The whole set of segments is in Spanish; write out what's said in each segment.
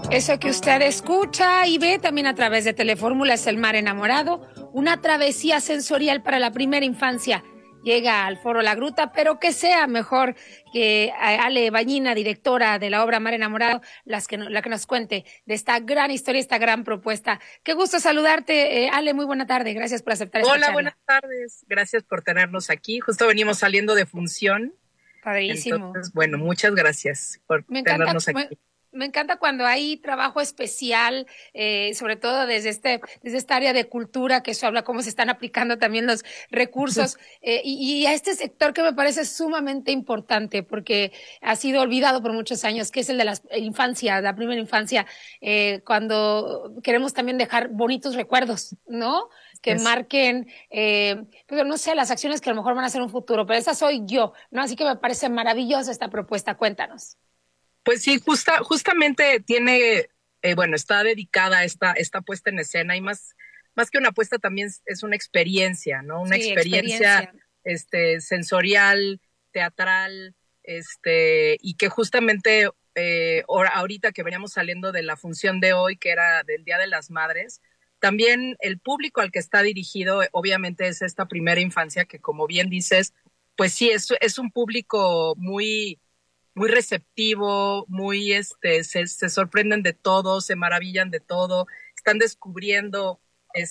Eso que usted escucha y ve también a través de Telefórmula es El Mar Enamorado, una travesía sensorial para la primera infancia. Llega al Foro La Gruta, pero que sea mejor que Ale Bañina, directora de la obra Mar Enamorado, la que nos cuente de esta gran historia, esta gran propuesta. Qué gusto saludarte, Ale, muy buena tarde, gracias por aceptar esta Hola, charla. buenas tardes. Gracias por tenernos aquí. Justo venimos saliendo de función. Padrísimo. Entonces, bueno, muchas gracias por tenernos aquí. Me encanta cuando hay trabajo especial, sobre todo desde esta área de cultura, que eso habla cómo se están aplicando también los recursos, y a este sector que me parece sumamente importante, porque ha sido olvidado por muchos años, que es el de la infancia, la primera infancia, cuando queremos también dejar bonitos recuerdos, ¿no? Que marquen, pues no sé, las acciones que a lo mejor van a ser un futuro, pero esa soy yo, ¿no? Así que me parece maravillosa esta propuesta. Cuéntanos. Pues sí, justamente tiene, bueno, está dedicada a esta puesta en escena y más que una puesta también es una experiencia, ¿no? Una experiencia sensorial, teatral, y que justamente ahorita que veníamos saliendo de la función de hoy, que era del Día de las Madres, también el público al que está dirigido, obviamente, es esta primera infancia que, como bien dices, pues sí, es un público muy receptivo, se sorprenden de todo, se maravillan de todo, están descubriendo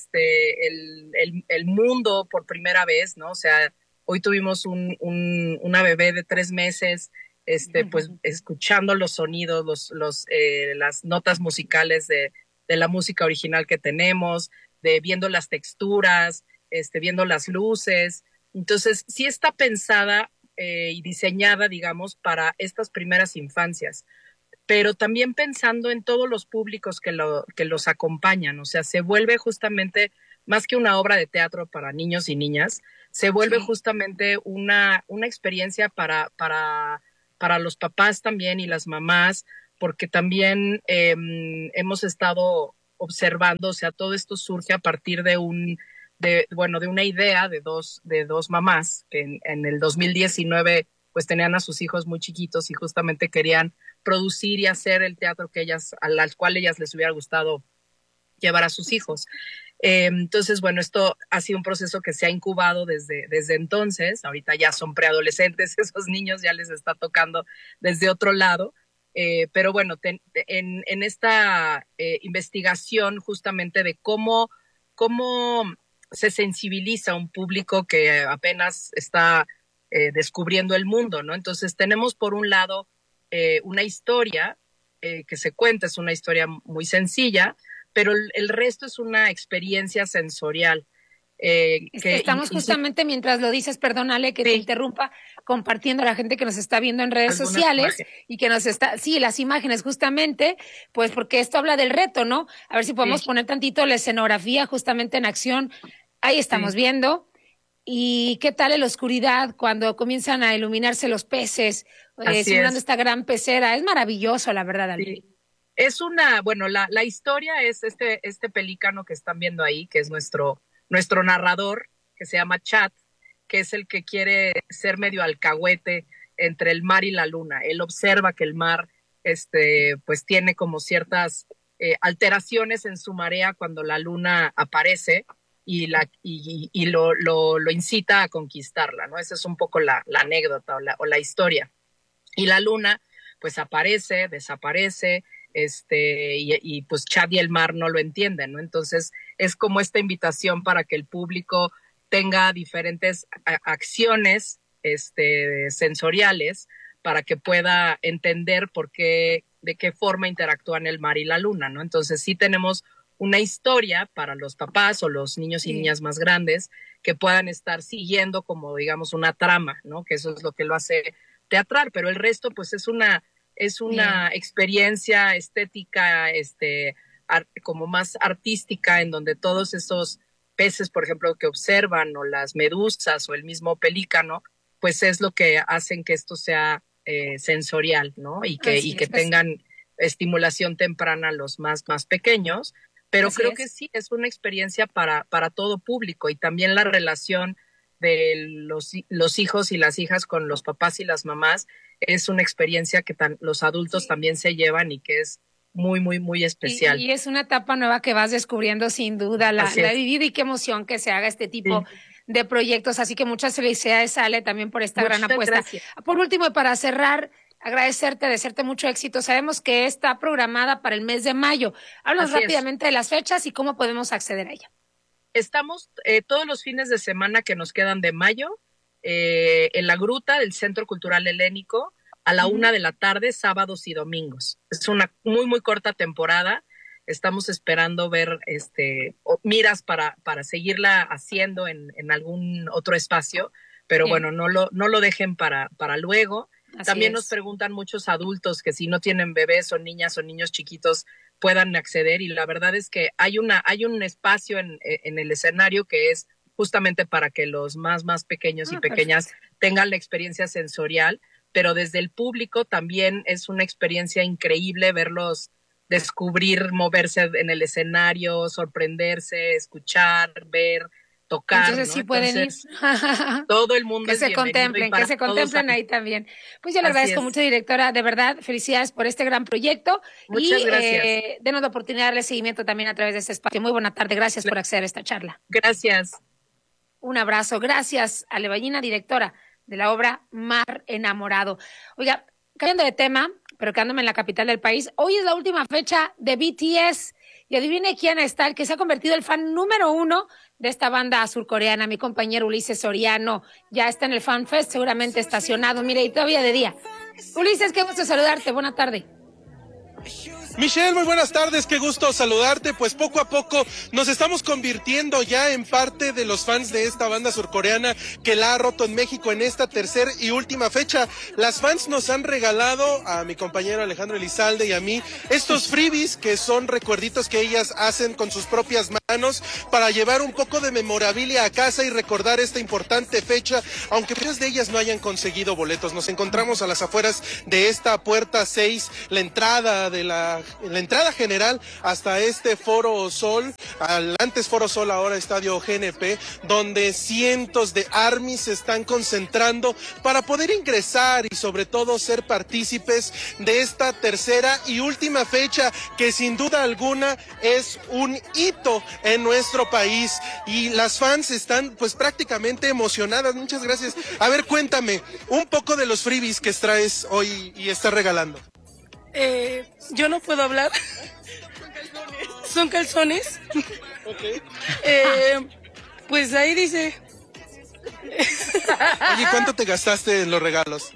el mundo por primera vez, ¿no? O sea, hoy tuvimos una bebé de 3 meses, pues escuchando los sonidos, las notas musicales de la música original que tenemos, viendo las texturas, viendo las luces. Entonces, sí está pensada y diseñada, digamos, para estas primeras infancias, pero también pensando en todos los públicos que los acompañan. O sea, se vuelve justamente más que una obra de teatro para niños y niñas, se vuelve justamente una experiencia para los papás también y las mamás, porque también hemos estado observando, o sea, todo esto surge a partir de una idea de dos mamás que en el 2019 pues tenían a sus hijos muy chiquitos y justamente querían producir y hacer el teatro al cual ellas les hubiera gustado llevar a sus hijos. Entonces, bueno, esto ha sido un proceso que se ha incubado desde entonces. Ahorita ya son preadolescentes, esos niños ya les está tocando desde otro lado. Pero bueno, en esta investigación justamente de cómo se sensibiliza a un público que apenas está descubriendo el mundo, ¿no? Entonces tenemos por un lado una historia que se cuenta, es una historia muy sencilla, pero el resto es una experiencia sensorial. Estamos justamente, mientras lo dices, perdónale que te interrumpa, compartiendo a la gente que nos está viendo en redes sociales y que nos está, las imágenes justamente, pues porque esto habla del reto, ¿no? A ver si podemos poner tantito la escenografía justamente en acción. Ahí estamos viendo. ¿Y qué tal en la oscuridad cuando comienzan a iluminarse los peces, simulando esta gran pecera? Es maravilloso, la verdad, Ale. Sí. La historia es este pelícano que están viendo ahí, que es nuestro narrador, que se llama Chad, que es el que quiere ser medio alcahuete entre el mar y la luna. Él observa que el mar, pues tiene como ciertas alteraciones en su marea cuando la luna aparece y lo incita a conquistarla, ¿no? Esa es un poco la anécdota o la historia. Y la luna, pues aparece, desaparece, y pues Chad y el mar no lo entienden, ¿no? Entonces es como esta invitación para que el público tenga diferentes acciones sensoriales para que pueda entender de qué forma interactúan el mar y la luna, ¿no? Entonces sí tenemos una historia para los papás o los niños y niñas más grandes que puedan estar siguiendo como, digamos, una trama, ¿no? Que eso es lo que lo hace teatral, pero el resto pues es una experiencia estética, como más artística, en donde todos esos peces, por ejemplo, que observan, o las medusas, o el mismo pelícano, pues es lo que hacen que esto sea sensorial, ¿no? Y que tengan estimulación temprana los más pequeños, pero creo que sí, es una experiencia para todo público, y también la relación de los hijos y las hijas con los papás y las mamás es una experiencia que los adultos también se llevan y que es muy, muy, muy especial. Y es una etapa nueva que vas descubriendo sin duda, la he vivido y qué emoción que se haga este tipo de proyectos, así que muchas felicidades, Ale, también por esta gran apuesta. Gracias. Por último, y para cerrar, agradecerte, desearte mucho éxito. Sabemos que está programada para el mes de mayo. Háblanos rápidamente de las fechas y cómo podemos acceder a ella. Estamos todos los fines de semana que nos quedan de mayo en la gruta del Centro Cultural Helénico a la 1:00 p.m, sábados y domingos. Es una muy, muy corta temporada. Estamos esperando ver miras para seguirla haciendo en algún otro espacio, pero bueno, no lo dejen para luego. También nos preguntan muchos adultos que si no tienen bebés o niñas o niños chiquitos puedan acceder, y la verdad es que hay un espacio en el escenario que es justamente para que los más pequeños y pequeñas tengan la experiencia sensorial, pero desde el público también es una experiencia increíble verlos descubrir, moverse en el escenario, sorprenderse, escuchar, ver, tocar. Entonces sí pueden ir. Todo el mundo que se contemplen ahí también. Pues yo le agradezco mucho, directora, de verdad, felicidades por este gran proyecto. Muchas gracias. Denos la oportunidad de darle seguimiento también a través de este espacio. Muy buena tarde, gracias por acceder a esta charla. Gracias. Un abrazo, gracias a Ale Ballina, directora de la obra Mar Enamorado. Oiga, cambiando de tema, pero quedándome en la capital del país, hoy es la última fecha de BTS. Y adivine quién está, el que se ha convertido el fan número 1 de esta banda surcoreana, mi compañero Ulises Soriano. Ya está en el Fan Fest, seguramente estacionado, mire, y todavía de día. Ulises, qué gusto saludarte, buena tarde. Michelle, muy buenas tardes, qué gusto saludarte. Pues poco a poco nos estamos convirtiendo ya en parte de los fans de esta banda surcoreana que la ha roto en México en esta tercera y última fecha. Las fans nos han regalado a mi compañero Alejandro Elizalde y a mí estos freebies que son recuerditos que ellas hacen con sus propias manos para llevar un poco de memorabilia a casa y recordar esta importante fecha, aunque muchas de ellas no hayan conseguido boletos. Nos encontramos a las afueras de esta puerta 6, la entrada general hasta este Foro Sol, al antes Foro Sol, ahora Estadio GNP, donde cientos de ARMYs se están concentrando para poder ingresar y sobre todo ser partícipes de esta tercera y última fecha que sin duda alguna es un hito en nuestro país, y las fans están pues prácticamente emocionadas. Muchas gracias. A ver, cuéntame un poco de los freebies que traes hoy y estás regalando. Yo no puedo hablar. Son calzones. Okay. Pues ahí dice. Oye, ¿cuánto te gastaste en los regalos?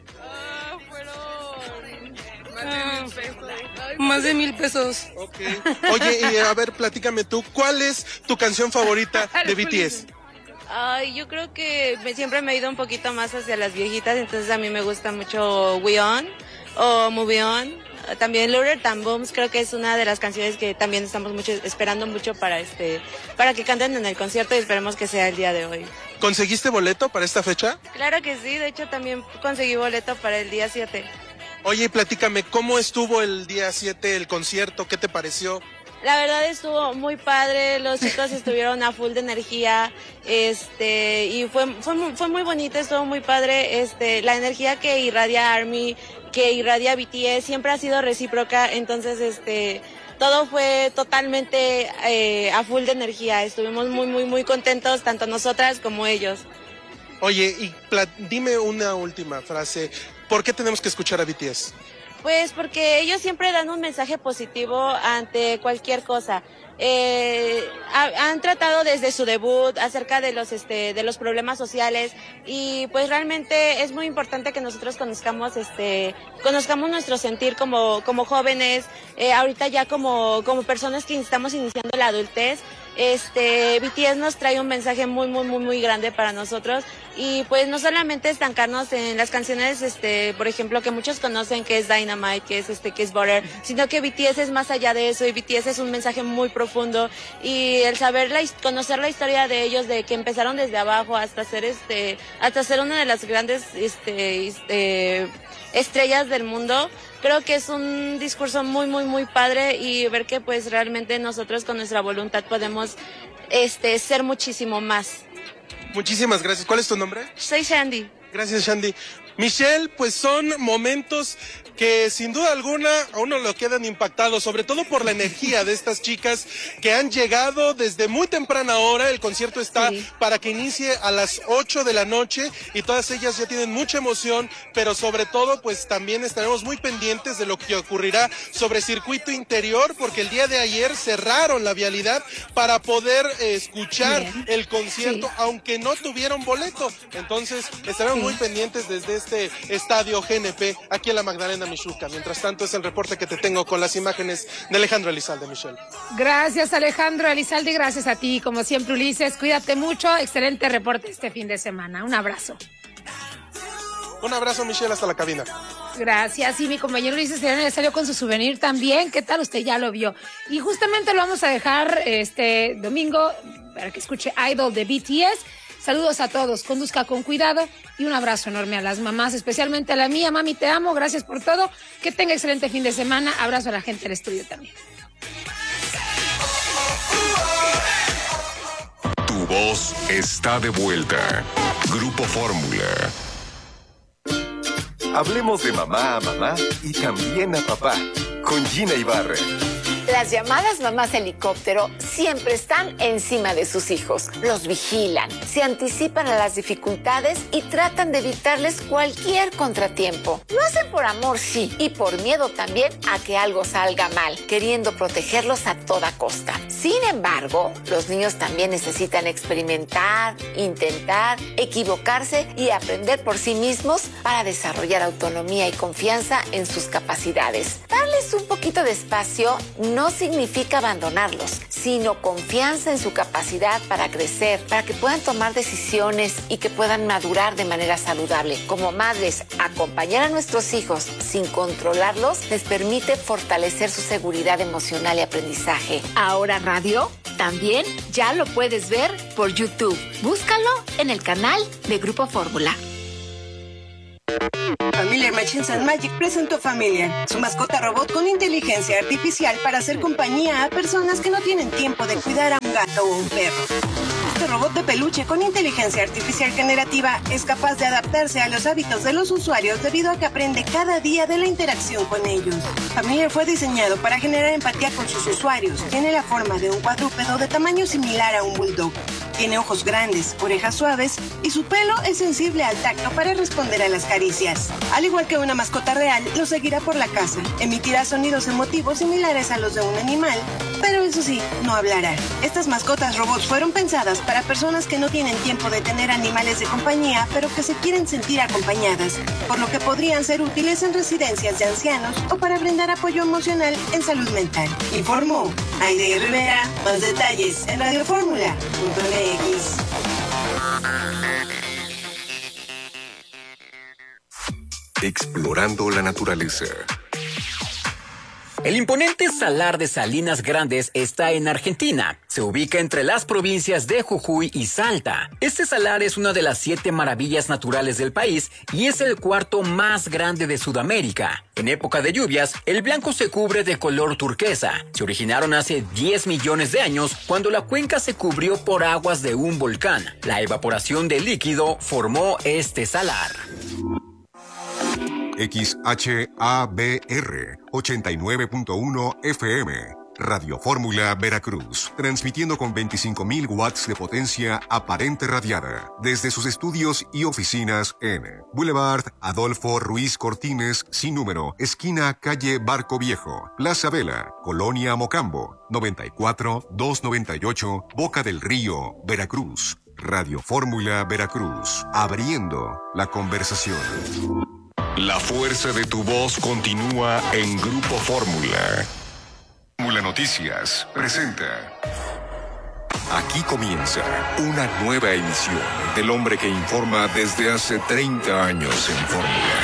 Fueron más de 1,000 pesos. Okay. Oye, y a ver, platícame tú, ¿cuál es tu canción favorita de BTS? Ay, yo creo que siempre me he ido un poquito más hacia las viejitas, entonces a mí me gusta mucho We On o Move On. También Louder Than Booms creo que es una de las canciones que también estamos esperando mucho para que canten en el concierto, y esperemos que sea el día de hoy. ¿Conseguiste boleto para esta fecha? Claro que sí, de hecho también conseguí boleto para el día 7. Oye, platícame, ¿cómo estuvo el día 7 el concierto? ¿Qué te pareció? La verdad estuvo muy padre, los chicos estuvieron a full de energía, y fue muy bonito, estuvo muy padre, la energía que irradia ARMY, que irradia BTS siempre ha sido recíproca, entonces todo fue totalmente a full de energía, estuvimos muy contentos, tanto nosotras como ellos. Oye, y dime una última frase, ¿por qué tenemos que escuchar a BTS? Pues porque ellos siempre dan un mensaje positivo ante cualquier cosa. Han tratado desde su debut acerca de los problemas sociales, y pues realmente es muy importante que nosotros conozcamos nuestro sentir como jóvenes, ahorita ya como personas que estamos iniciando la adultez. BTS nos trae un mensaje muy grande para nosotros, y pues no solamente estancarnos en las canciones, por ejemplo, que muchos conocen, que es Dynamite, que es Butter, sino que BTS es más allá de eso, y BTS es un mensaje muy profundo, y el conocer la historia de ellos, de que empezaron desde abajo hasta ser una de las grandes estrellas del mundo. Creo que es un discurso muy padre, y ver que pues realmente nosotros con nuestra voluntad podemos ser muchísimo más. Muchísimas gracias. ¿Cuál es tu nombre? Soy Shandy. Gracias, Shandy. Michelle, pues son momentos que sin duda alguna a uno lo quedan impactados, sobre todo por la energía de estas chicas que han llegado desde muy temprana hora. El concierto está para que inicie a las 8 de la noche y todas ellas ya tienen mucha emoción, pero sobre todo pues también estaremos muy pendientes de lo que ocurrirá sobre circuito interior, porque el día de ayer cerraron la vialidad para poder escuchar el concierto, aunque no tuvieron boleto. Entonces estaremos muy pendientes desde este estadio GNP aquí en la Magdalena Mixhuca. Mientras tanto, es el reporte que te tengo con las imágenes de Alejandro Elizalde, Michelle. Gracias, Alejandro Elizalde, y gracias a ti, como siempre, Ulises. Cuídate mucho. Excelente reporte este fin de semana. Un abrazo. Un abrazo, Michelle, hasta la cabina. Gracias. Y mi compañero Ulises Serena salió con su souvenir también. ¿Qué tal? Usted ya lo vio. Y justamente lo vamos a dejar este domingo para que escuche Idol de BTS. Saludos a todos, conduzca con cuidado y un abrazo enorme a las mamás, especialmente a la mía. Mami, te amo, gracias por todo. Que tenga excelente fin de semana. Abrazo a la gente del estudio también. Tu voz está de vuelta. Grupo Fórmula. Hablemos de mamá a mamá y también a papá, con Gina Ibarra. Las llamadas mamás helicóptero siempre están encima de sus hijos. Los vigilan, se anticipan a las dificultades y tratan de evitarles cualquier contratiempo. Lo hacen por amor, sí, y por miedo también a que algo salga mal, queriendo protegerlos a toda costa. Sin embargo, los niños también necesitan experimentar, intentar, equivocarse y aprender por sí mismos para desarrollar autonomía y confianza en sus capacidades. Darles un poquito de espacio no significa abandonarlos, sino confianza en su capacidad para crecer, para que puedan tomar decisiones y que puedan madurar de manera saludable. Como madres, acompañar a nuestros hijos sin controlarlos les permite fortalecer su seguridad emocional y aprendizaje. Ahora Radio también ya lo puedes ver por YouTube. Búscalo en el canal de Grupo Fórmula. Familiar Machines and Magic presentó Familiar, su mascota robot con inteligencia artificial para hacer compañía a personas que no tienen tiempo de cuidar a un gato o un perro. Este robot de peluche con inteligencia artificial generativa es capaz de adaptarse a los hábitos de los usuarios debido a que aprende cada día de la interacción con ellos. Familiar fue diseñado para generar empatía con sus usuarios. Tiene la forma de un cuadrúpedo de tamaño similar a un bulldog. Tiene ojos grandes, orejas suaves y su pelo es sensible al tacto para responder a las caricias. Al igual que una mascota real, lo seguirá por la casa. Emitirá sonidos emotivos similares a los de un animal, pero eso sí, no hablará. Estas mascotas robots fueron pensadas para personas que no tienen tiempo de tener animales de compañía, pero que se quieren sentir acompañadas, por lo que podrían ser útiles en residencias de ancianos o para brindar apoyo emocional en salud mental. Informó Aide Rivera. Más detalles en radioformula.net. Explorando la naturaleza. El imponente Salar de Salinas Grandes está en Argentina. Se ubica entre las provincias de Jujuy y Salta. Este salar es una de las 7 maravillas naturales del país y es el cuarto más grande de Sudamérica. En época de lluvias, el blanco se cubre de color turquesa. Se originaron hace 10 millones de años cuando la cuenca se cubrió por aguas de un volcán. La evaporación del líquido formó este salar. XHABR 89.1 FM, Radio Fórmula Veracruz, transmitiendo con 25.000 watts de potencia aparente radiada desde sus estudios y oficinas en Boulevard Adolfo Ruiz Cortines, sin número, esquina calle Barco Viejo, Plaza Vela, Colonia Mocambo, 94-298, Boca del Río, Veracruz. Radio Fórmula Veracruz, abriendo la conversación. La fuerza de tu voz continúa en Grupo Fórmula. Fórmula Noticias presenta. Aquí comienza una nueva emisión del hombre que informa desde hace 30 años en Fórmula.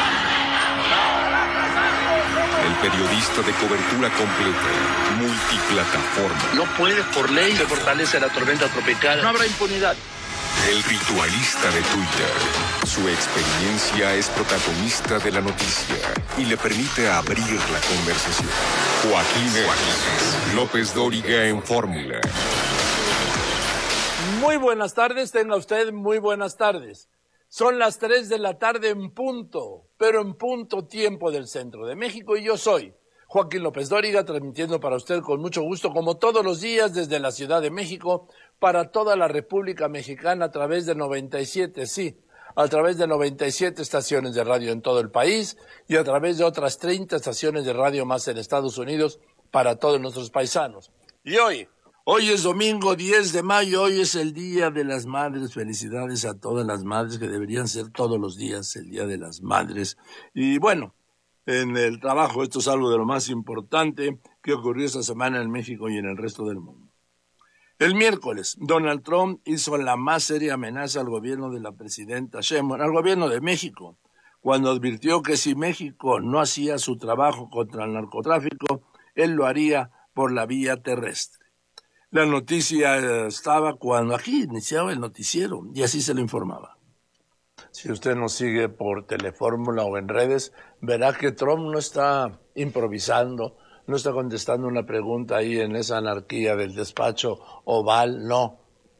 El periodista de cobertura completa, multiplataforma. No puede por ley se fortalece la tormenta tropical. No habrá impunidad. El ritualista de Twitter. Su experiencia es protagonista de la noticia y le permite abrir la conversación. Joaquín López Dóriga en Fórmula. Muy buenas tardes, tenga usted muy buenas tardes. Son las 3 de la tarde en punto, pero en punto tiempo del centro de México, y yo soy Joaquín López Dóriga, transmitiendo para usted con mucho gusto, como todos los días, desde la Ciudad de México, para toda la República Mexicana a través de 97, a través de 97 estaciones de radio en todo el país y a través de otras 30 estaciones de radio más en Estados Unidos para todos nuestros paisanos. Y hoy es domingo 10 de mayo, hoy es el Día de las Madres. Felicidades a todas las madres, que deberían ser todos los días el Día de las Madres. Y bueno, en el trabajo esto es algo de lo más importante que ocurrió esta semana en México y en el resto del mundo. El miércoles, Donald Trump hizo la más seria amenaza al gobierno de la presidenta Sheinbaum, al gobierno de México, cuando advirtió que si México no hacía su trabajo contra el narcotráfico, él lo haría por la vía terrestre. La noticia estaba cuando aquí iniciaba el noticiero y así se lo informaba. Si usted nos sigue por Telefórmula o en redes, verá que Trump no está improvisando, no está contestando una pregunta ahí en esa anarquía del despacho oval, no.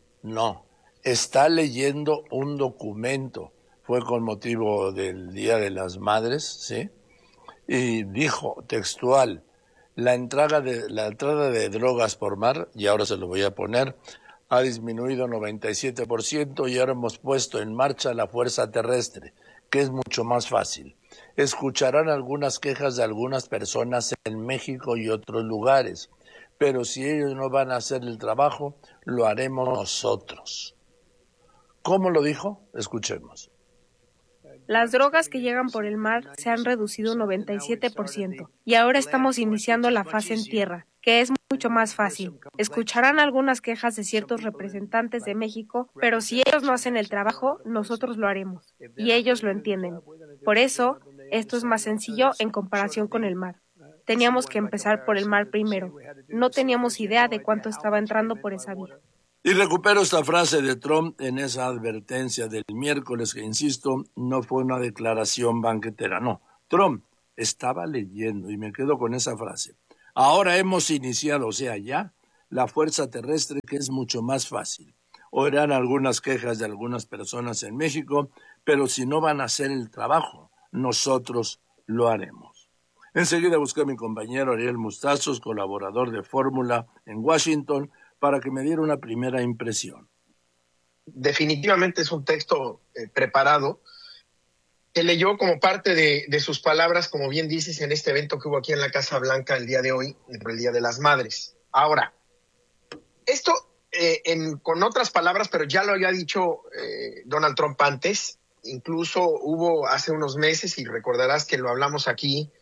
Está leyendo un documento. Fue con motivo del Día de las Madres, ¿sí? Y dijo textual: la entrada de drogas por mar, y ahora se lo voy a poner, ha disminuido 97% y ahora hemos puesto en marcha la fuerza terrestre, que es mucho más fácil. Escucharán algunas quejas de algunas personas en México y otros lugares, pero si ellos no van a hacer el trabajo, lo haremos nosotros. ¿Cómo lo dijo? Escuchemos. Las drogas que llegan por el mar se han reducido un 97% y ahora estamos iniciando la fase en tierra, que es mucho más fácil. Escucharán algunas quejas de ciertos representantes de México, pero si ellos no hacen el trabajo, nosotros lo haremos. Y ellos lo entienden. Por eso, esto es más sencillo en comparación con el mar. Teníamos que empezar por el mar primero. No teníamos idea de cuánto estaba entrando por esa vía. Y recupero esta frase de Trump en esa advertencia del miércoles, que, insisto, no fue una declaración banquetera, no. Trump estaba leyendo, y me quedo con esa frase. Ahora hemos iniciado, o sea, ya, la fuerza terrestre, que es mucho más fácil. Oirán algunas quejas de algunas personas en México, pero si no van a hacer el trabajo, nosotros lo haremos. Enseguida busqué a mi compañero Ariel Mustazos, colaborador de Fórmula en Washington, para que me diera una primera impresión. Definitivamente es un texto preparado, que leyó como parte de sus palabras, como bien dices, en este evento que hubo aquí en la Casa Blanca el día de hoy, por el Día de las Madres. Ahora, esto con otras palabras, pero ya lo había dicho Donald Trump antes, incluso hubo hace unos meses, y recordarás que lo hablamos aquí,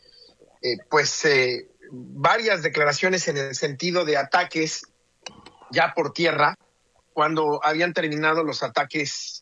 varias declaraciones en el sentido de ataques ya por tierra, cuando habían terminado los ataques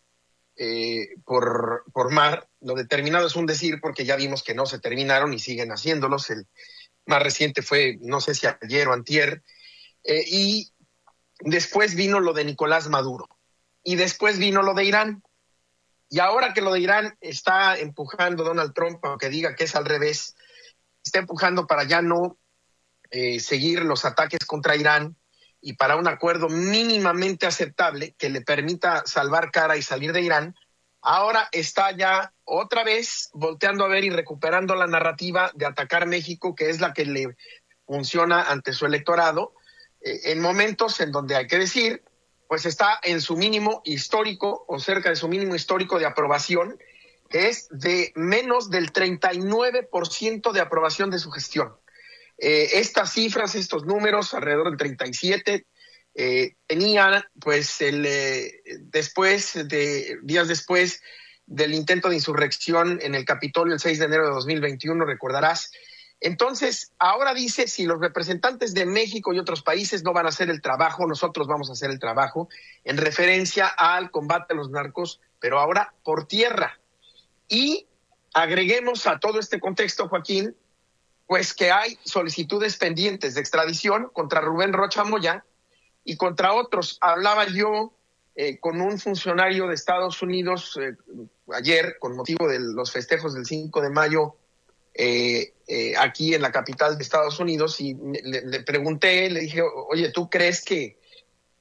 por mar. Lo determinado es un decir, porque ya vimos que no se terminaron y siguen haciéndolos. El más reciente fue, no sé si ayer o antier, y después vino lo de Nicolás Maduro, y después vino lo de Irán. Y ahora que lo de Irán está empujando Donald Trump, aunque diga que es al revés, está empujando para ya no seguir los ataques contra Irán, y para un acuerdo mínimamente aceptable que le permita salvar cara y salir de Irán. Ahora está ya otra vez volteando a ver y recuperando la narrativa de atacar México, que es la que le funciona ante su electorado, en momentos en donde, hay que decir, pues está en su mínimo histórico o cerca de su mínimo histórico de aprobación, que es de menos del 39% de aprobación de su gestión. Estas cifras, estos números, alrededor del 37, tenían pues días después del intento de insurrección en el Capitolio el 6 de enero de 2021, recordarás. Entonces, ahora dice, si los representantes de México y otros países no van a hacer el trabajo, nosotros vamos a hacer el trabajo, en referencia al combate a los narcos, pero ahora por tierra. Y agreguemos a todo este contexto, Joaquín, pues que hay solicitudes pendientes de extradición contra Rubén Rocha Moya y contra otros. Hablaba yo con un funcionario de Estados Unidos ayer, con motivo de los festejos del 5 de mayo aquí en la capital de Estados Unidos, y le pregunté, le dije, oye, ¿tú crees que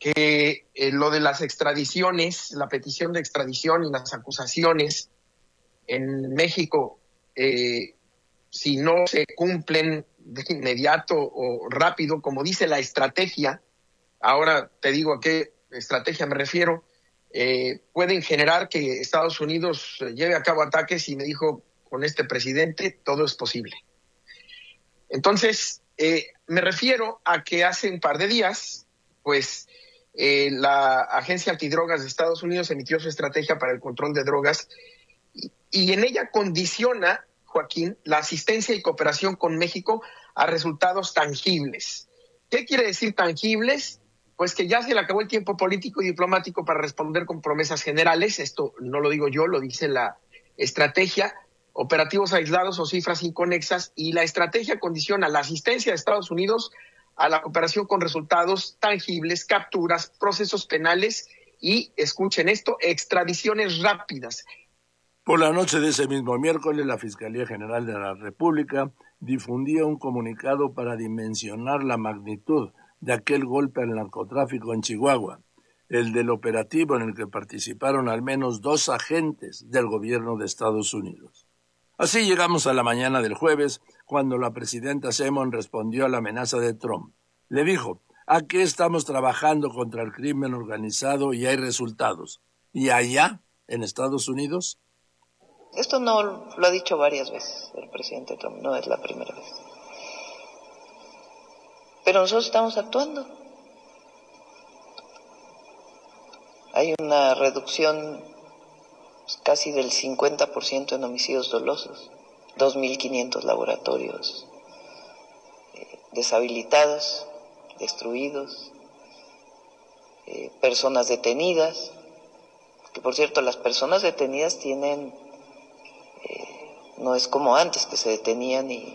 que lo de las extradiciones, la petición de extradición y las acusaciones en México, si no se cumplen de inmediato o rápido, como dice la estrategia, ahora te digo a qué estrategia me refiero, pueden generar que Estados Unidos lleve a cabo ataques, y me dijo, con este presidente todo es posible. Entonces, me refiero a que hace un par de días, pues, la Agencia Antidrogas de Estados Unidos emitió su estrategia para el control de drogas y en ella condiciona, Joaquín, la asistencia y cooperación con México a resultados tangibles. ¿Qué quiere decir tangibles? Pues que ya se le acabó el tiempo político y diplomático para responder con promesas generales. Esto no lo digo yo, lo dice la estrategia. Operativos aislados o cifras inconexas, y la estrategia condiciona la asistencia de Estados Unidos a la cooperación con resultados tangibles, capturas, procesos penales y, escuchen esto, extradiciones rápidas. Por la noche de ese mismo miércoles, la Fiscalía General de la República difundía un comunicado para dimensionar la magnitud de aquel golpe al narcotráfico en Chihuahua, el del operativo en el que participaron al menos 2 agentes del gobierno de Estados Unidos. Así llegamos a la mañana del jueves, cuando la presidenta Sheinbaum respondió a la amenaza de Trump. Le dijo, aquí estamos trabajando contra el crimen organizado y hay resultados. ¿Y allá, en Estados Unidos? Esto no lo ha dicho varias veces el presidente Trump, no es la primera vez. Pero nosotros estamos actuando. Hay una reducción casi del 50% en homicidios dolosos, 2.500 laboratorios deshabilitados, destruidos, personas detenidas, que por cierto las personas detenidas tienen, no es como antes que se detenían y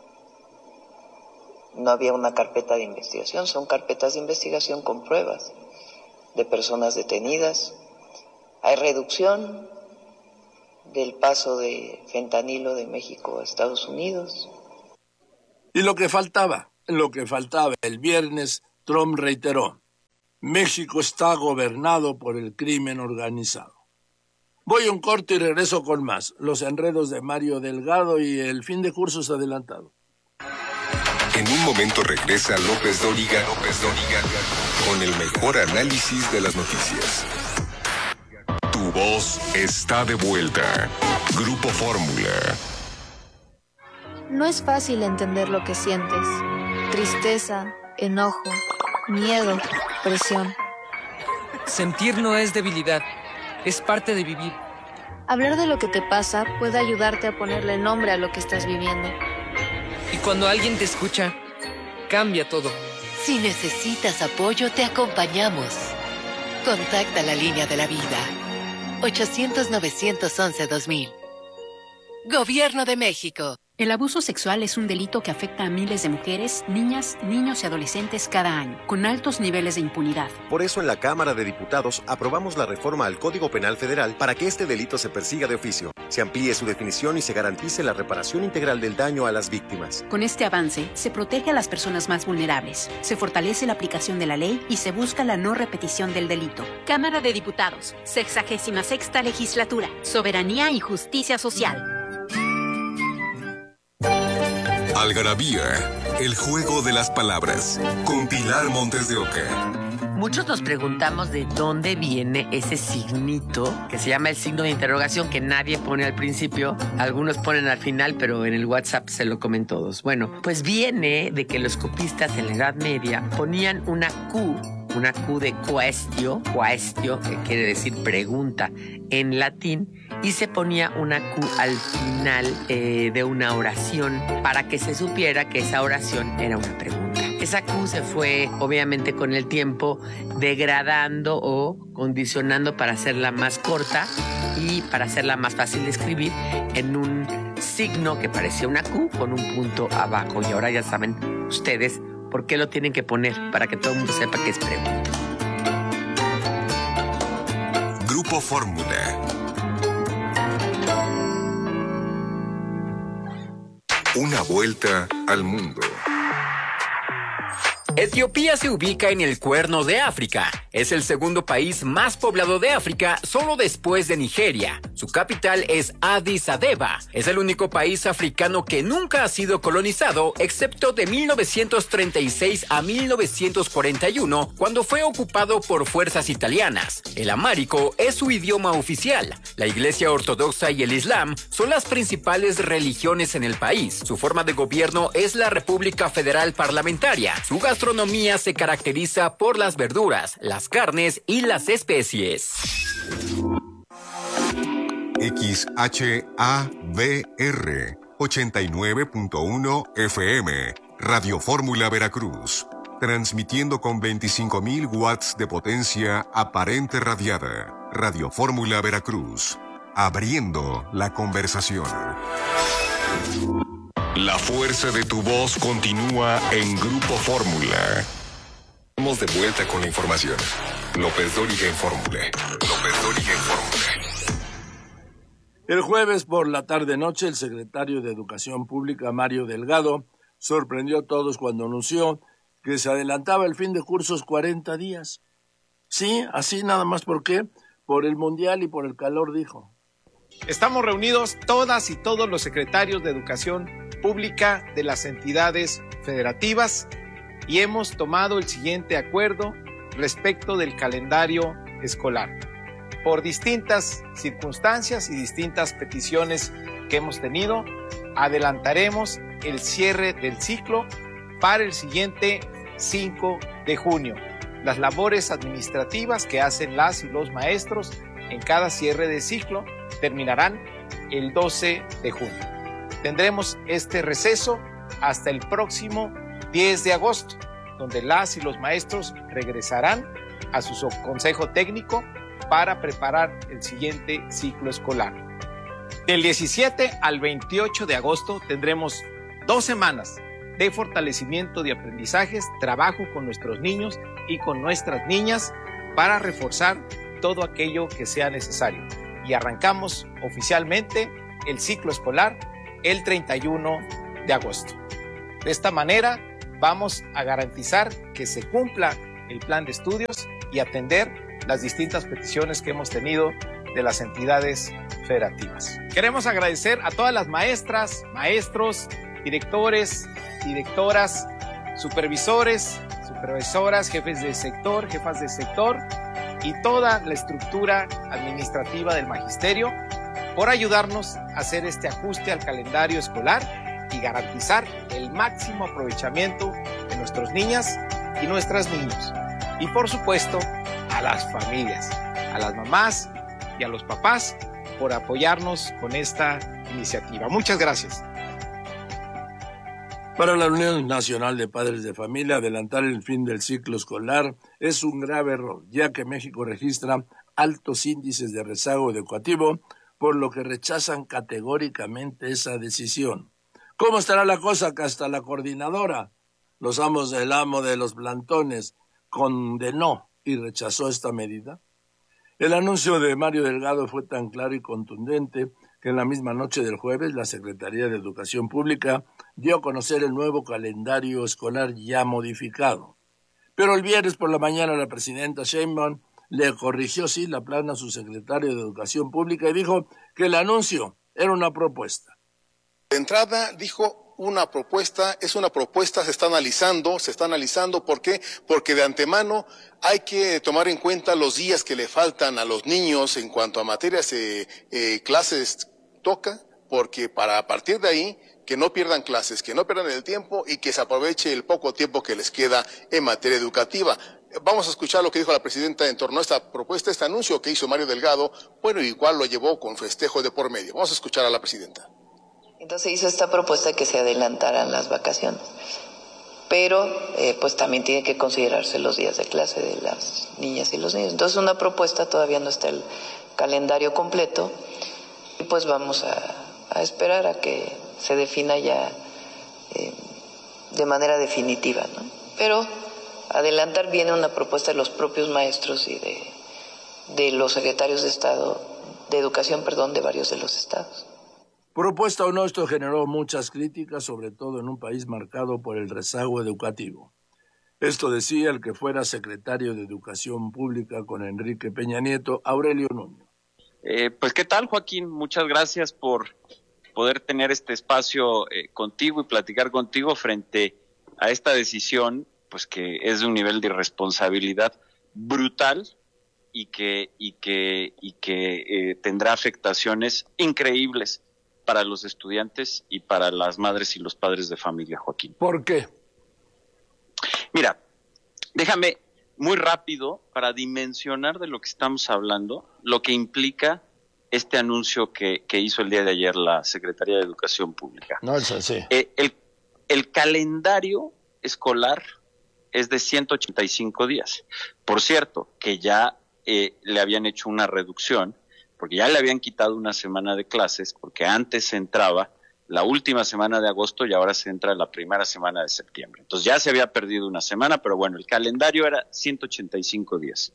no había una carpeta de investigación, son carpetas de investigación con pruebas de personas detenidas. Hay reducción del paso de fentanilo de México a Estados Unidos. Y lo que faltaba, el viernes Trump reiteró, México está gobernado por el crimen organizado. Voy a un corte y regreso con más, los enredos de Mario Delgado y el fin de cursos adelantado. En un momento regresa López Dóriga con el mejor análisis de las noticias. Tu voz está de vuelta. Grupo Fórmula. No es fácil entender lo que sientes. Tristeza, enojo, miedo, presión. Sentir no es debilidad, es parte de vivir. Hablar de lo que te pasa puede ayudarte a ponerle nombre a lo que estás viviendo. Y cuando alguien te escucha, cambia todo. Si necesitas apoyo, te acompañamos. Contacta la línea de la vida. 800-911-2000. Gobierno de México. El abuso sexual es un delito que afecta a miles de mujeres, niñas, niños y adolescentes cada año, con altos niveles de impunidad. Por eso en la Cámara de Diputados aprobamos la reforma al Código Penal Federal para que este delito se persiga de oficio, se amplíe su definición y se garantice la reparación integral del daño a las víctimas. Con este avance, se protege a las personas más vulnerables, se fortalece la aplicación de la ley y se busca la no repetición del delito. Cámara de Diputados, 66ª Legislatura, Soberanía y Justicia Social. Algarabía, el juego de las palabras, con Pilar Montes de Oca. Muchos nos preguntamos de dónde viene ese signito que se llama el signo de interrogación que nadie pone al principio. Algunos ponen al final, pero en el WhatsApp se lo comen todos. Bueno, pues viene de que los copistas en la Edad Media ponían una Q de quaestio, que quiere decir pregunta en latín, y se ponía una Q al final de una oración para que se supiera que esa oración era una pregunta. Esa Q se fue, obviamente, con el tiempo degradando o condicionando para hacerla más corta y para hacerla más fácil de escribir en un signo que parecía una Q con un punto abajo. Y ahora ya saben ustedes por qué lo tienen que poner, para que todo el mundo sepa que es pregunta. Grupo Fórmula. Una vuelta al mundo. Etiopía se ubica en el Cuerno de África. Es el segundo país más poblado de África, solo después de Nigeria. Su capital es Addis Abeba. Es el único país africano que nunca ha sido colonizado, excepto de 1936 a 1941, cuando fue ocupado por fuerzas italianas. El amárico es su idioma oficial. La Iglesia Ortodoxa y el Islam son las principales religiones en el país. Su forma de gobierno es la República Federal Parlamentaria. Su gastronomía se caracteriza por las verduras, las carnes y las especies. XHABR 89.1 FM, Radio Fórmula Veracruz, transmitiendo con 25.000 watts de potencia aparente radiada. Radio Fórmula Veracruz, abriendo la conversación. La fuerza de tu voz continúa en Grupo Fórmula. Estamos de vuelta con la información. López Dóriga en Fórmula. El jueves por la tarde-noche, el secretario de Educación Pública, Mario Delgado, sorprendió a todos cuando anunció que se adelantaba el fin de cursos 40 días. Sí, así nada más. ¿Por qué? Por el Mundial y por el calor, dijo. Estamos reunidos todas y todos los secretarios de Educación Pública de las entidades federativas y hemos tomado el siguiente acuerdo respecto del calendario escolar. Por distintas circunstancias y distintas peticiones que hemos tenido, adelantaremos el cierre del ciclo para el siguiente 5 de junio. Las labores administrativas que hacen las y los maestros en cada cierre de ciclo terminarán el 12 de junio. Tendremos este receso hasta el próximo 10 de agosto, donde las y los maestros regresarán a su consejo técnico para preparar el siguiente ciclo escolar. Del 17 al 28 de agosto tendremos 2 semanas de fortalecimiento de aprendizajes, trabajo con nuestros niños y con nuestras niñas para reforzar todo aquello que sea necesario. Y arrancamos oficialmente el ciclo escolar el 31 de agosto. De esta manera vamos a garantizar que se cumpla el plan de estudios y atender las distintas peticiones que hemos tenido de las entidades federativas. Queremos agradecer a todas las maestras, maestros, directores, directoras, supervisores, supervisoras, jefes de sector, jefas de sector y toda la estructura administrativa del magisterio por ayudarnos a hacer este ajuste al calendario escolar y garantizar el máximo aprovechamiento de nuestras niñas y nuestros niños. Y por supuesto, a las familias, a las mamás y a los papás por apoyarnos con esta iniciativa. Muchas gracias. Para la Unión Nacional de Padres de Familia, adelantar el fin del ciclo escolar es un grave error, ya que México registra altos índices de rezago educativo, por lo que rechazan categóricamente esa decisión. ¿Cómo estará la cosa que hasta la coordinadora, los amos del amo de los plantones, condenó y rechazó esta medida? El anuncio de Mario Delgado fue tan claro y contundente que en la misma noche del jueves la Secretaría de Educación Pública dio a conocer el nuevo calendario escolar ya modificado. Pero el viernes por la mañana la presidenta Sheinbaum le corrigió la plana a su secretario de Educación Pública y dijo que el anuncio era una propuesta. De entrada dijo una propuesta, es una propuesta, se está analizando, ¿por qué? Porque de antemano hay que tomar en cuenta los días que le faltan a los niños en cuanto a materias, clases toca, porque para a partir de ahí que no pierdan clases, que no pierdan el tiempo y que se aproveche el poco tiempo que les queda en materia educativa. Vamos a escuchar lo que dijo la presidenta en torno a esta propuesta, este anuncio que hizo Mario Delgado, bueno, igual lo llevó con festejo de por medio. Vamos a escuchar a la presidenta. Entonces hizo esta propuesta que se adelantaran las vacaciones, pero pues también tiene que considerarse los días de clase de las niñas y los niños. Entonces una propuesta, todavía no está el calendario completo y pues vamos a esperar a que se defina ya de manera definitiva, ¿no? Pero adelantar viene una propuesta de los propios maestros y de los secretarios de Estado, de Educación, de varios de los estados. Propuesta o no, esto generó muchas críticas, sobre todo en un país marcado por el rezago educativo. Esto decía el que fuera secretario de Educación Pública con Enrique Peña Nieto, Aurelio Nuño. Pues qué tal, Joaquín, muchas gracias por poder tener este espacio contigo y platicar contigo frente a esta decisión, pues que es de un nivel de irresponsabilidad brutal y que tendrá afectaciones increíbles para los estudiantes y para las madres y los padres de familia, Joaquín. ¿Por qué? Mira, déjame muy rápido para dimensionar de lo que estamos hablando, lo que implica este anuncio que hizo el día de ayer la Secretaría de Educación Pública. No es así. El calendario escolar es de 185 días. Por cierto, que ya le habían hecho una reducción, porque ya le habían quitado una semana de clases, porque antes se entraba la última semana de agosto y ahora se entra la primera semana de septiembre. Entonces ya se había perdido una semana, pero bueno, el calendario era 185 días.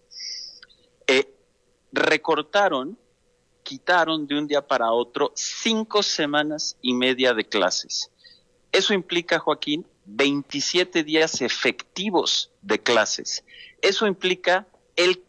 Quitaron de un día para otro 5 semanas y media de clases. Eso implica, Joaquín, 27 días efectivos de clases. Eso implica el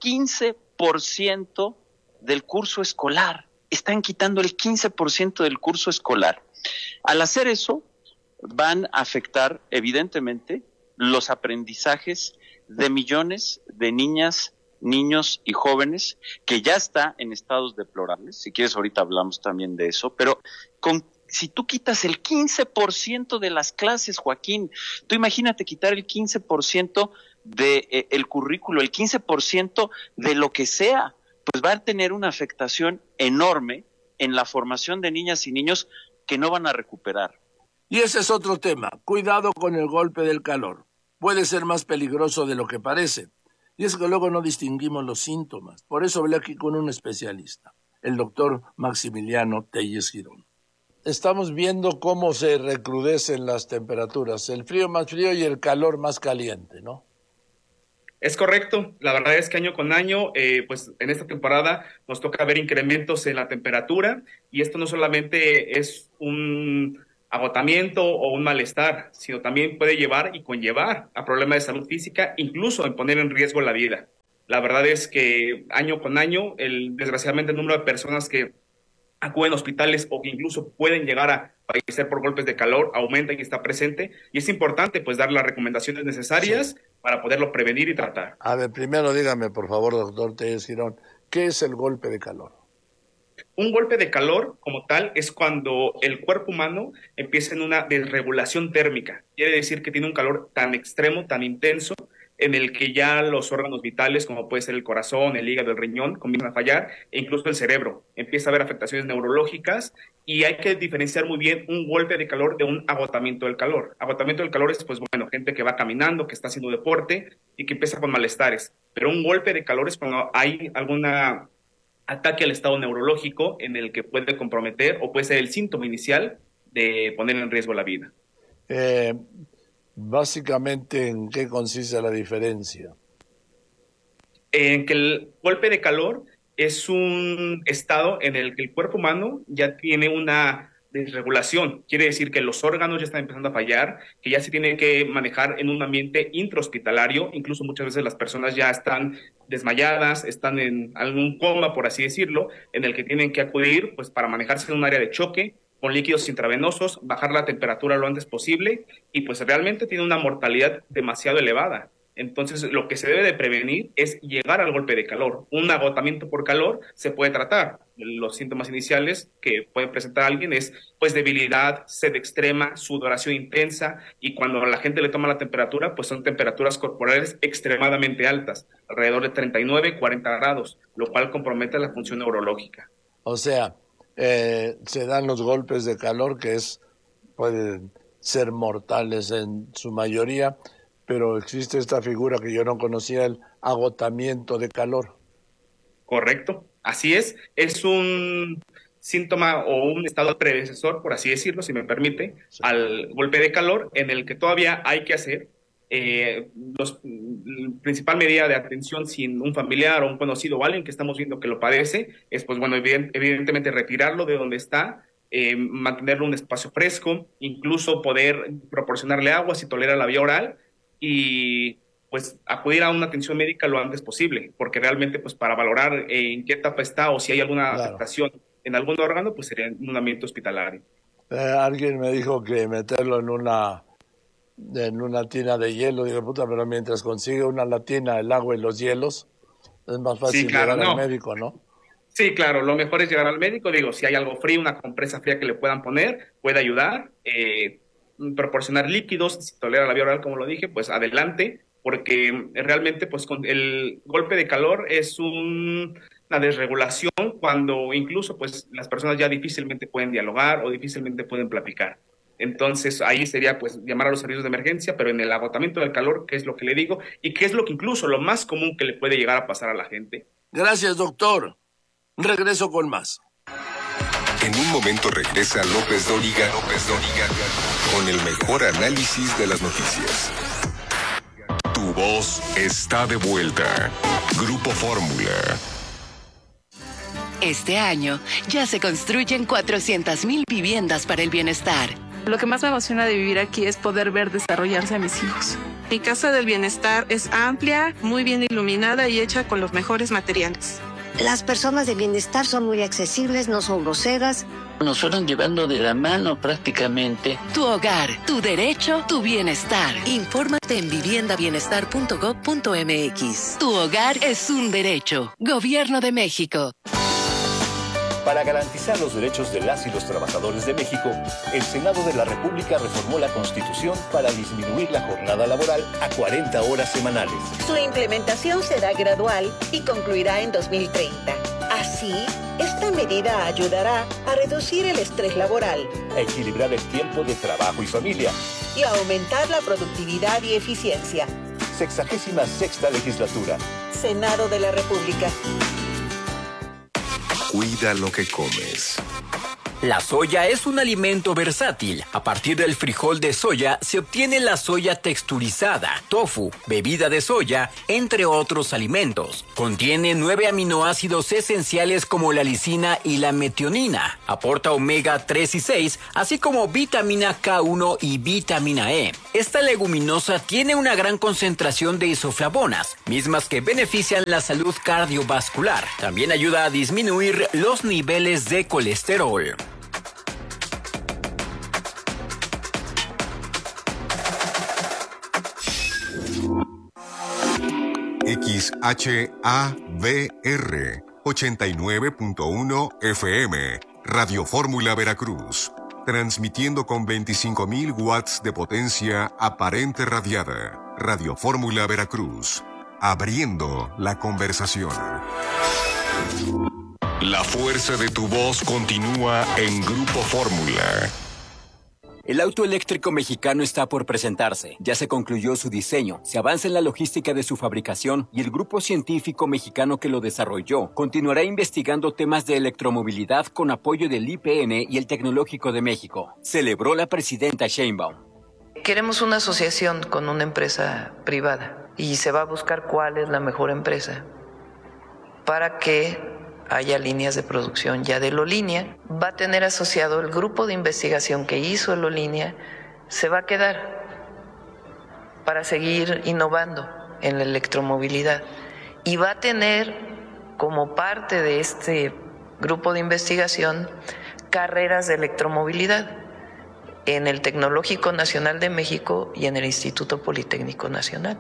15% del curso escolar. Están quitando el 15% del curso escolar. Al hacer eso, van a afectar, evidentemente, los aprendizajes de millones de niñas, niños y jóvenes que ya está en estados deplorables. Si quieres, ahorita hablamos también de eso, pero si tú quitas el 15% de las clases, Joaquín, tú imagínate quitar el 15% de el currículo, el 15% de lo que sea, pues va a tener una afectación enorme en la formación de niñas y niños que no van a recuperar. Y ese es otro tema. Cuidado con el golpe del calor. Puede ser más peligroso de lo que parece. Y es que luego no distinguimos los síntomas. Por eso hablé aquí con un especialista, el doctor Maximiliano Telles Girón. Estamos viendo cómo se recrudecen las temperaturas, el frío más frío y el calor más caliente, ¿no? Es correcto. La verdad es que año con año, pues en esta temporada nos toca ver incrementos en la temperatura y esto no solamente es un agotamiento o un malestar, sino también puede llevar y conllevar a problemas de salud física, incluso en poner en riesgo la vida. La verdad es que año con año, desgraciadamente el número de personas que acuden a hospitales o que incluso pueden llegar a fallecer por golpes de calor aumenta y está presente, y es importante pues dar las recomendaciones necesarias para poderlo prevenir y tratar. A ver, primero dígame, por favor, doctor Telles Girón, ¿qué es el golpe de calor? Un golpe de calor, como tal, es cuando el cuerpo humano empieza en una desregulación térmica. Quiere decir que tiene un calor tan extremo, tan intenso, en el que ya los órganos vitales, como puede ser el corazón, el hígado, el riñón, comienzan a fallar, e incluso el cerebro. Empieza a haber afectaciones neurológicas y hay que diferenciar muy bien un golpe de calor de un agotamiento del calor. Agotamiento del calor es, pues bueno, gente que va caminando, que está haciendo deporte y que empieza con malestares. Pero un golpe de calor es cuando hay alguna ataque al estado neurológico en el que puede comprometer o puede ser el síntoma inicial de poner en riesgo la vida. Básicamente, ¿en qué consiste la diferencia? En que el golpe de calor es un estado en el que el cuerpo humano ya tiene una desregulación. Quiere decir que los órganos ya están empezando a fallar, que ya se tiene que manejar en un ambiente intrahospitalario. Incluso muchas veces las personas ya están desmayadas, están en algún coma, por así decirlo, en el que tienen que acudir pues para manejarse en un área de choque, con líquidos intravenosos, bajar la temperatura lo antes posible y pues realmente tiene una mortalidad demasiado elevada. Entonces lo que se debe de prevenir es llegar al golpe de calor. Un agotamiento por calor se puede tratar. Los síntomas iniciales que puede presentar alguien es pues debilidad, sed extrema, sudoración intensa y cuando a la gente le toma la temperatura pues son temperaturas corporales extremadamente altas, alrededor de 39, 40 grados, lo cual compromete la función neurológica. O sea, se dan los golpes de calor que pueden ser mortales en su mayoría, pero existe esta figura que yo no conocía, el agotamiento de calor. Correcto, así es un síntoma o un estado predecesor, por así decirlo, si me permite, al golpe de calor en el que todavía hay que hacer la principal medida de atención sin un familiar o un conocido o alguien que estamos viendo que lo padece es, pues bueno, evidentemente retirarlo de donde está, mantenerlo en un espacio fresco, incluso poder proporcionarle agua si tolera la vía oral y pues acudir a una atención médica lo antes posible, porque realmente pues para valorar en qué etapa está o si hay alguna afectación en algún órgano, pues sería en un ambiente hospitalario. Alguien me dijo que meterlo en una tina de hielo. Digo, puta, pero mientras consigue una tina, el agua y los hielos, es más fácil llegar al médico, ¿no? Sí, claro, lo mejor es llegar al médico. Digo, si hay algo frío, una compresa fría que le puedan poner, puede ayudar. Proporcionar líquidos, si tolera la vía oral, como lo dije, pues adelante, porque realmente pues con el golpe de calor es una desregulación cuando incluso pues las personas ya difícilmente pueden dialogar o difícilmente pueden platicar. Entonces ahí sería pues llamar a los servicios de emergencia, pero en el agotamiento del calor, ¿qué es lo que le digo? Y qué es lo que incluso lo más común que le puede llegar a pasar a la gente. Gracias, doctor. Regreso con más. En un momento regresa López Dóriga con el mejor análisis de las noticias. Tu voz está de vuelta. Grupo Fórmula. Este año ya se construyen 400,000 viviendas para el bienestar. Lo que más me emociona de vivir aquí es poder ver desarrollarse a mis hijos. Mi casa del bienestar es amplia, muy bien iluminada y hecha con los mejores materiales. Las personas de bienestar son muy accesibles, no son groseras. Nos fueron llevando de la mano prácticamente. Tu hogar, tu derecho, tu bienestar. Infórmate en viviendabienestar.gov.mx. Tu hogar es un derecho. Gobierno de México. Para garantizar los derechos de las y los trabajadores de México, el Senado de la República reformó la Constitución para disminuir la jornada laboral a 40 horas semanales. Su implementación será gradual y concluirá en 2030. Así, esta medida ayudará a reducir el estrés laboral, a equilibrar el tiempo de trabajo y familia y a aumentar la productividad y eficiencia. 66ª legislatura. Senado de la República. Cuida lo que comes. La soya es un alimento versátil. A partir del frijol de soya se obtiene la soya texturizada, tofu, bebida de soya, entre otros alimentos. Contiene 9 aminoácidos esenciales como la lisina y la metionina. Aporta omega 3 y 6, así como vitamina K1 y vitamina E. Esta leguminosa tiene una gran concentración de isoflavonas, mismas que benefician la salud cardiovascular. También ayuda a disminuir los niveles de colesterol. XHAVR 89.1 FM, Radio Fórmula Veracruz, transmitiendo con 25,000 watts de potencia aparente radiada. Radio Fórmula Veracruz, abriendo la conversación. La fuerza de tu voz continúa en Grupo Fórmula. El auto eléctrico mexicano está por presentarse. Ya se concluyó su diseño, se avanza en la logística de su fabricación y el grupo científico mexicano que lo desarrolló continuará investigando temas de electromovilidad con apoyo del IPN y el Tecnológico de México. Celebró la presidenta Sheinbaum. Queremos una asociación con una empresa privada y se va a buscar cuál es la mejor empresa para que haya líneas de producción ya de Lolínea. Va a tener asociado el grupo de investigación que hizo el Lolínea, se va a quedar para seguir innovando en la electromovilidad y va a tener como parte de este grupo de investigación carreras de electromovilidad en el Tecnológico Nacional de México y en el Instituto Politécnico Nacional.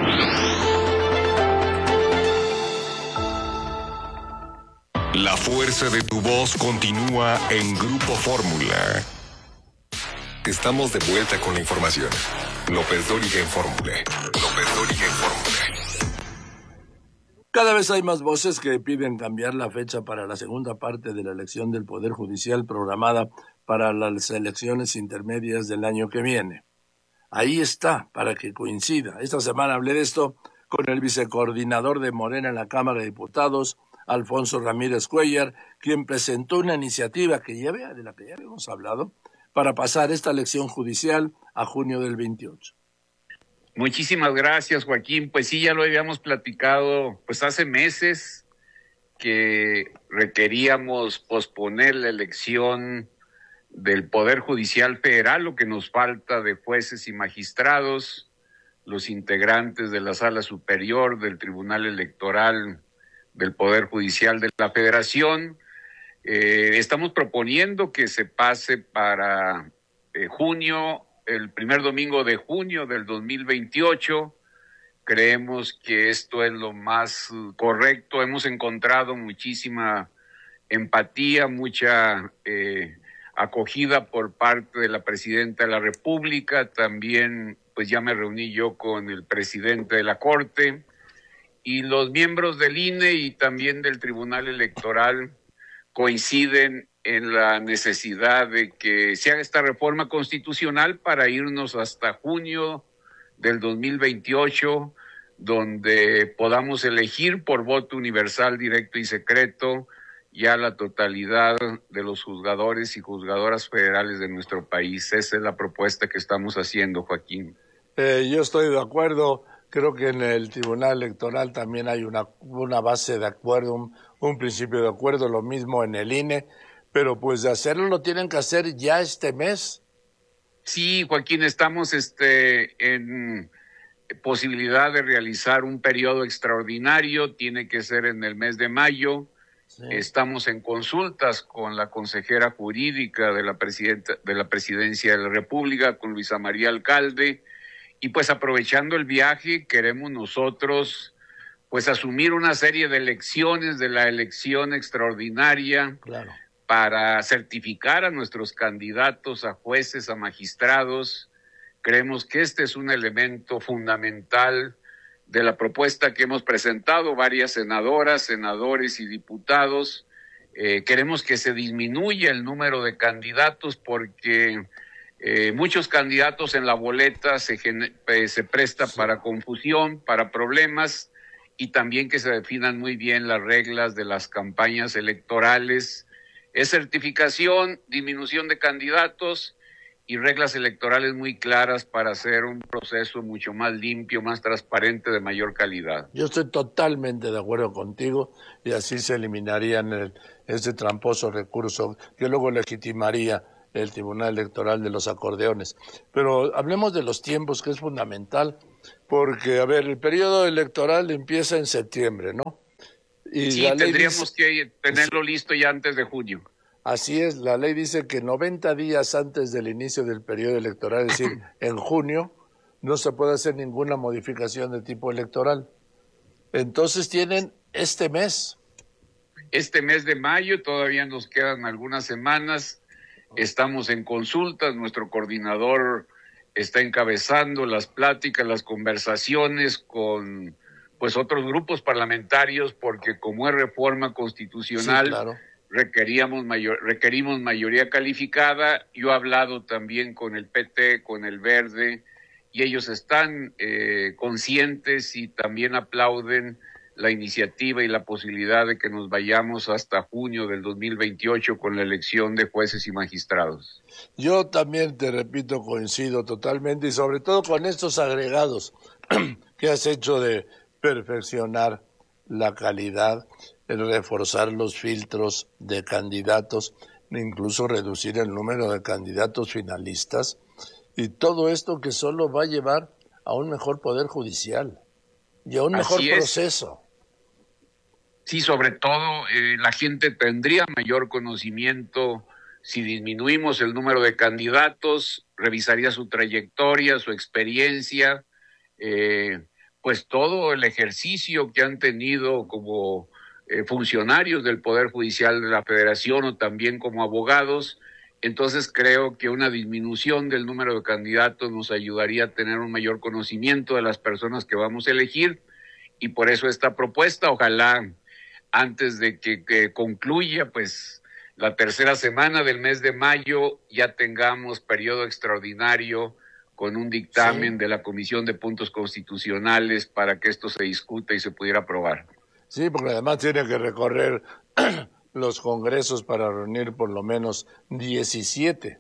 La fuerza de tu voz continúa en Grupo Fórmula. Estamos de vuelta con la información. López Dóriga en Fórmula. López Dóriga en Fórmula. Cada vez hay más voces que piden cambiar la fecha para la segunda parte de la elección del Poder Judicial programada para las elecciones intermedias del año que viene. Ahí está, para que coincida. Esta semana hablé de esto con el vicecoordinador de Morena en la Cámara de Diputados, Alfonso Ramírez Cuellar, quien presentó una iniciativa de la que ya habíamos hablado, para pasar esta elección judicial a junio del 28. Muchísimas gracias, Joaquín. Pues sí, ya lo habíamos platicado pues hace meses que requeríamos posponer la elección del Poder Judicial Federal, lo que nos falta de jueces y magistrados, los integrantes de la Sala Superior del Tribunal Electoral del Poder Judicial de la Federación. Estamos proponiendo que se pase para junio, el primer domingo de junio del 2028. Creemos que esto es lo más correcto. Hemos encontrado muchísima empatía, mucha acogida por parte de la Presidenta de la República. También, pues ya me reuní yo con el presidente de la Corte y los miembros del INE y también del Tribunal Electoral coinciden en la necesidad de que se haga esta reforma constitucional para irnos hasta junio del 2028, donde podamos elegir por voto universal, directo y secreto ya la totalidad de los juzgadores y juzgadoras federales de nuestro país. Esa es la propuesta que estamos haciendo, Joaquín. Yo estoy de acuerdo. Creo que en el Tribunal Electoral también hay una base de acuerdo, un principio de acuerdo, lo mismo en el INE, pero pues de hacerlo lo tienen que hacer ya este mes. Sí, Joaquín, estamos en posibilidad de realizar un periodo extraordinario, tiene que ser en el mes de mayo. Sí. Estamos en consultas con la consejera jurídica de la Presidencia de la República, con Luisa María Alcalde, y pues aprovechando el viaje queremos nosotros pues asumir una serie de elecciones de la elección extraordinaria. Claro. Para certificar a nuestros candidatos a jueces, a magistrados. Creemos que este es un elemento fundamental de la propuesta que hemos presentado varias senadoras, senadores y diputados. Queremos que se disminuya el número de candidatos porque muchos candidatos en la boleta se presta para confusión, para problemas, y también que se definan muy bien las reglas de las campañas electorales. Es certificación, disminución de candidatos y reglas electorales muy claras para hacer un proceso mucho más limpio, más transparente, de mayor calidad. Yo estoy totalmente de acuerdo contigo y así se eliminarían ese tramposo recurso que luego legitimaría el Tribunal Electoral de los acordeones. Pero hablemos de los tiempos, que es fundamental, porque, a ver, el periodo electoral empieza en septiembre, ¿no? Y sí, tendríamos que tenerlo listo ya antes de junio. Así es, la ley dice que 90 días antes del inicio del periodo electoral, es decir, en junio, no se puede hacer ninguna modificación de tipo electoral. Entonces tienen este mes. Este mes de mayo, todavía nos quedan algunas semanas, estamos en consultas, nuestro coordinador está encabezando las pláticas, las conversaciones con pues otros grupos parlamentarios, porque como es reforma constitucional, sí, claro, requerimos mayoría calificada. Yo he hablado también con el PT, con el Verde, y ellos están conscientes y también aplauden la iniciativa y la posibilidad de que nos vayamos hasta junio del 2028 con la elección de jueces y magistrados. Yo también, te repito, coincido totalmente, y sobre todo con estos agregados que has hecho de perfeccionar la calidad, el reforzar los filtros de candidatos, incluso reducir el número de candidatos finalistas, y todo esto que solo va a llevar a un mejor poder judicial y a un mejor proceso. Sí, sobre todo la gente tendría mayor conocimiento si disminuimos el número de candidatos, revisaría su trayectoria, su experiencia, pues todo el ejercicio que han tenido como funcionarios del Poder Judicial de la Federación o también como abogados. Entonces creo que una disminución del número de candidatos nos ayudaría a tener un mayor conocimiento de las personas que vamos a elegir, y por eso esta propuesta, ojalá antes de que concluya pues la tercera semana del mes de mayo ya tengamos periodo extraordinario con un dictamen de la Comisión de Puntos Constitucionales para que esto se discuta y se pudiera aprobar. Sí, porque además tiene que recorrer los congresos para reunir por lo menos 17.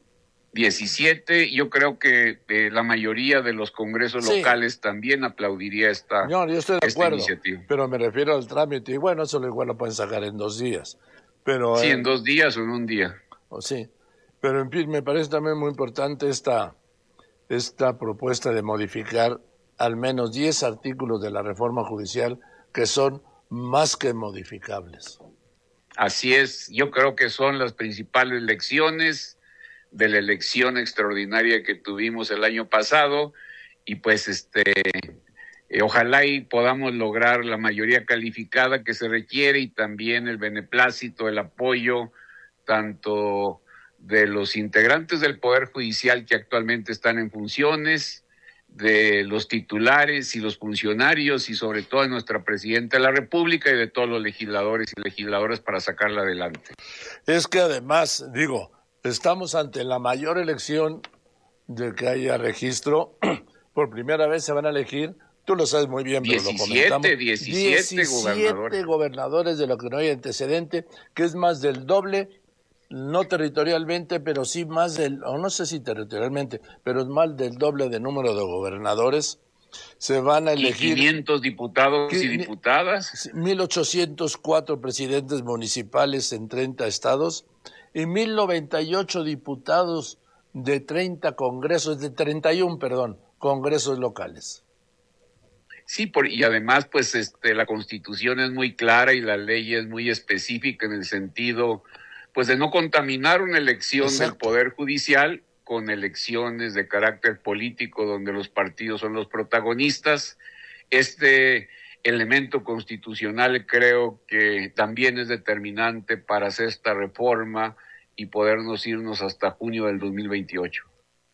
17, yo creo que la mayoría de los congresos locales también aplaudiría esta iniciativa. Yo estoy de acuerdo, pero me refiero al trámite, y bueno, eso igual lo pueden sacar en 2 días. Pero, sí, en 2 días o en un día. Sí, pero en fin, me parece también muy importante esta propuesta de modificar al menos 10 artículos de la reforma judicial que son más que modificables. Así es, yo creo que son las principales lecciones de la elección extraordinaria que tuvimos el año pasado y pues ojalá y podamos lograr la mayoría calificada que se requiere y también el beneplácito, el apoyo tanto de los integrantes del Poder Judicial que actualmente están en funciones, de los titulares y los funcionarios y sobre todo de nuestra Presidenta de la República y de todos los legisladores y legisladoras para sacarla adelante. Es que además, estamos ante la mayor elección de que haya registro. Por primera vez se van a elegir, tú lo sabes muy bien, pero lo comentamos. 17 gobernadores de lo que no hay antecedente, que es más del doble, no territorialmente, pero sí más o no sé si territorialmente, pero es más del doble de número de gobernadores. Se van a elegir 500 diputados y diputadas. 1,804 presidentes municipales en 30 estados y 1,098 diputados de 31 congresos locales. Sí, y además, pues, la Constitución es muy clara y la ley es muy específica en el sentido, pues, de no contaminar una elección del Poder Judicial con elecciones de carácter político donde los partidos son los protagonistas. Este elemento constitucional creo que también es determinante para hacer esta reforma y podernos irnos hasta junio del 2028.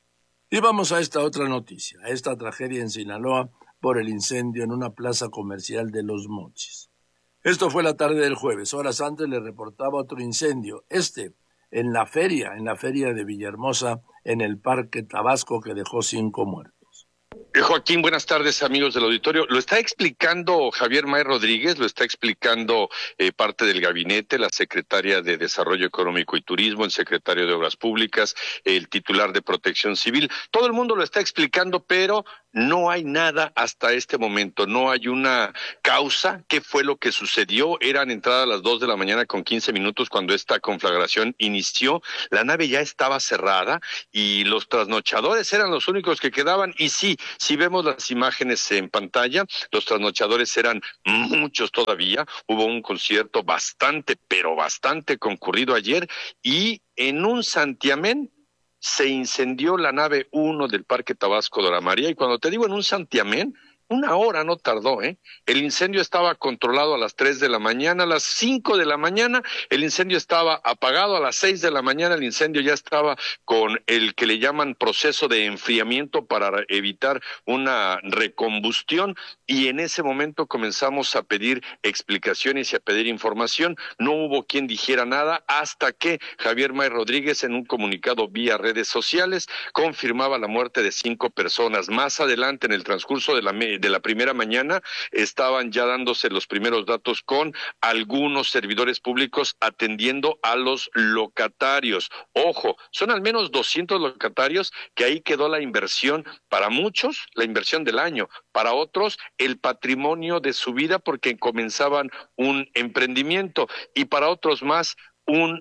Y vamos a esta otra noticia, a esta tragedia en Sinaloa por el incendio en una plaza comercial de Los Mochis. Esto fue la tarde del jueves. Horas antes le reportaba otro incendio, en la feria de Villahermosa, en el Parque Tabasco, que dejó 5 muertos. Joaquín, buenas tardes, amigos del auditorio. Lo está explicando Javier May Rodríguez, lo está explicando parte del gabinete, la secretaria de Desarrollo Económico y Turismo, el secretario de Obras Públicas, el titular de Protección Civil. Todo el mundo lo está explicando, pero no hay nada hasta este momento. No hay una causa. ¿Qué fue lo que sucedió? Eran entradas a las 2 de la mañana con 15 minutos cuando esta conflagración inició. La nave ya estaba cerrada y los trasnochadores eran los únicos que quedaban. Y sí, si vemos las imágenes en pantalla, los trasnochadores eran muchos todavía. Hubo un concierto pero bastante concurrido ayer y en un santiamén se incendió la nave 1 del Parque Tabasco Dora María. Y cuando te digo en un santiamén, 1 hora no tardó, El incendio estaba controlado a las 3 de la mañana, a las 5 de la mañana el incendio estaba apagado, a las 6 de la mañana el incendio ya estaba con el que le llaman proceso de enfriamiento para evitar una recombustión, y en ese momento comenzamos a pedir explicaciones y a pedir información. No hubo quien dijera nada hasta que Javier May Rodríguez, en un comunicado vía redes sociales, confirmaba la muerte de 5 personas. Más adelante, en el transcurso de la primera mañana, estaban ya dándose los primeros datos con algunos servidores públicos atendiendo a los locatarios. Ojo, son al menos 200 locatarios, que ahí quedó la inversión, para muchos la inversión del año, para otros el patrimonio de su vida porque comenzaban un emprendimiento, y para otros más un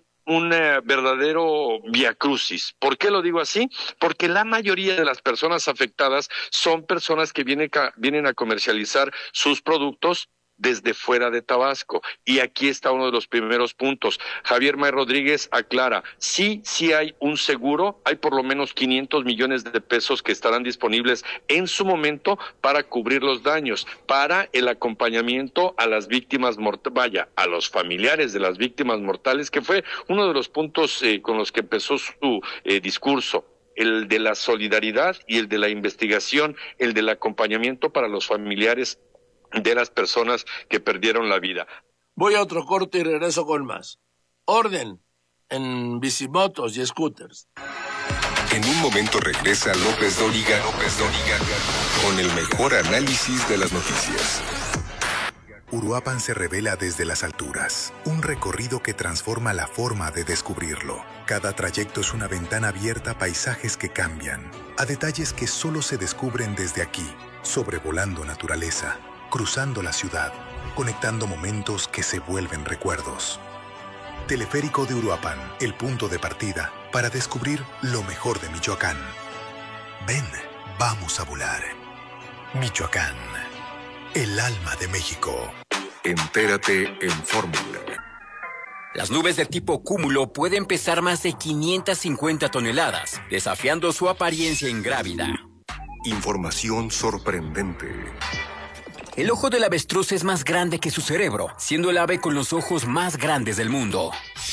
verdadero viacrucis. ¿Por qué lo digo así? Porque la mayoría de las personas afectadas son personas que vienen a comercializar sus productos desde fuera de Tabasco. Y aquí está uno de los primeros puntos. Javier May Rodríguez aclara, sí hay un seguro, hay por lo menos 500 millones de pesos que estarán disponibles en su momento para cubrir los daños, para el acompañamiento a las víctimas a los familiares de las víctimas mortales, que fue uno de los puntos con los que empezó su discurso. El de la solidaridad y el de la investigación, el del acompañamiento para los familiares de las personas que perdieron la vida. Voy a otro corte y regreso con más. Orden en bicimotos y scooters. En un momento regresa López Dóriga con el mejor análisis de las noticias. Uruapan se revela desde las alturas, un recorrido que transforma la forma de descubrirlo. Cada trayecto es una ventana abierta a paisajes que cambian, a detalles que solo se descubren desde aquí, sobrevolando naturaleza, cruzando la ciudad, conectando momentos que se vuelven recuerdos. Teleférico de Uruapan, el punto de partida para descubrir lo mejor de Michoacán. Ven, vamos a volar. Michoacán, el alma de México. Entérate en Fórmula. Las nubes de tipo cúmulo pueden pesar más de 550 toneladas, desafiando su apariencia ingrávida. Información sorprendente. El ojo del avestruz es más grande que su cerebro, siendo el ave con los ojos más grandes del mundo.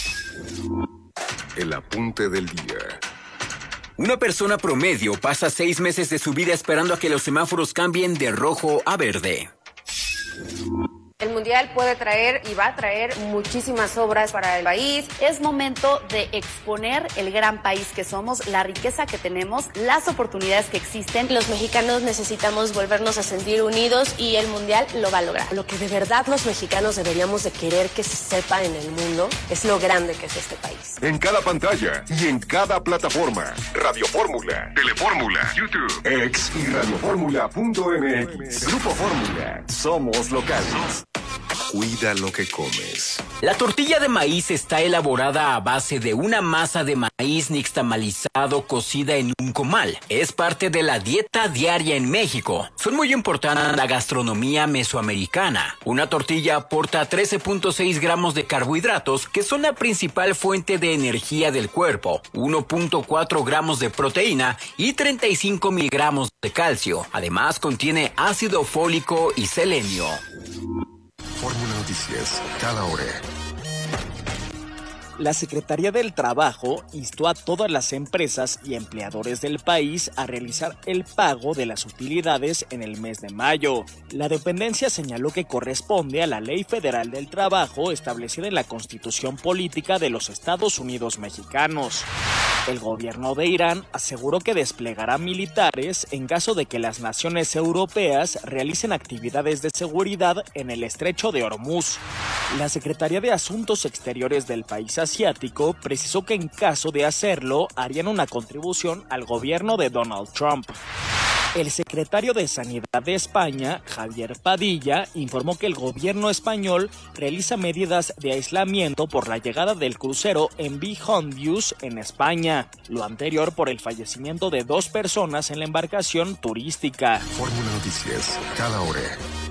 El apunte del día. Una persona promedio pasa 6 meses de su vida esperando a que los semáforos cambien de rojo a verde. El Mundial puede traer y va a traer muchísimas obras para el país. Es momento de exponer el gran país que somos, la riqueza que tenemos, las oportunidades que existen. Los mexicanos necesitamos volvernos a sentir unidos y el Mundial lo va a lograr. Lo que de verdad los mexicanos deberíamos de querer que se sepa en el mundo es lo grande que es este país. En cada pantalla y en cada plataforma. Radio Fórmula, Telefórmula, YouTube, X y radioformula.mx. Grupo Fórmula. Somos locales. Cuida lo que comes. La tortilla de maíz está elaborada a base de una masa de maíz nixtamalizado cocida en un comal. Es parte de la dieta diaria en México. Son muy importantes en la gastronomía mesoamericana. Una tortilla aporta 13.6 gramos de carbohidratos, que son la principal fuente de energía del cuerpo, 1.4 gramos de proteína y 35 miligramos de calcio. Además, contiene ácido fólico y selenio. Fórmula Noticias, cada hora. La Secretaría del Trabajo instó a todas las empresas y empleadores del país a realizar el pago de las utilidades en el mes de mayo. La dependencia señaló que corresponde a la Ley Federal del Trabajo establecida en la Constitución Política de los Estados Unidos Mexicanos. El gobierno de Irán aseguró que desplegará militares en caso de que las naciones europeas realicen actividades de seguridad en el estrecho de Hormuz. La Secretaría de Asuntos Exteriores del país asiático precisó que en caso de hacerlo harían una contribución al gobierno de Donald Trump. El secretario de Sanidad de España, Javier Padilla, informó que el gobierno español realiza medidas de aislamiento por la llegada del crucero MV Hondius en España, lo anterior por el fallecimiento de 2 personas en la embarcación turística. Fórmula Noticias, cada hora.